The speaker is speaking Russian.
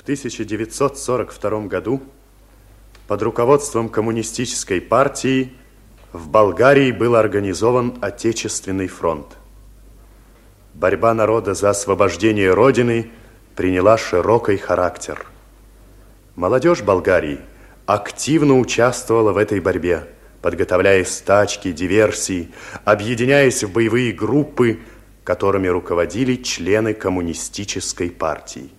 1942 году под руководством коммунистической партии в Болгарии был организован Отечественный фронт. Борьба народа за освобождение Родины приняла широкий характер. Молодежь Болгарии активно участвовала в этой борьбе, подготовляя стачки, диверсии, объединяясь в боевые группы, которыми руководили члены коммунистической партии.